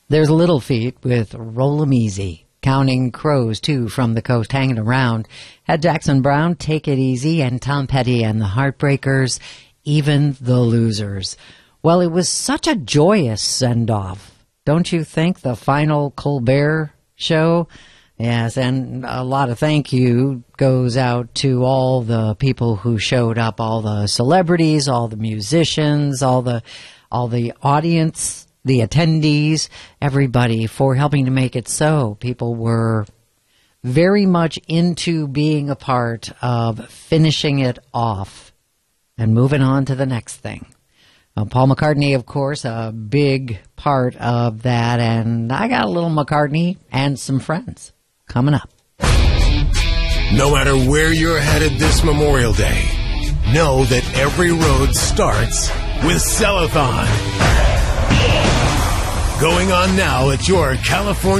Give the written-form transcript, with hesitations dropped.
There's Little Feat with Roll 'em Easy. Counting Crows, too, from the coast, hanging around. Had Jackson Browne, Take It Easy, and Tom Petty and the Heartbreakers, Even the Losers. Well, it was such a joyous send-off, don't you think? The final Colbert show. Yes, and a lot of thank you goes out to all the people who showed up, all the celebrities, all the musicians, all the audience, the attendees, everybody for helping to make it so. People were very much into being a part of finishing it off and moving on to the next thing. Paul McCartney, of course, a big part of that, and I got a little McCartney and some friends coming up. No matter where you're headed this Memorial Day, know that every road starts with Cellathon. Going on now at your California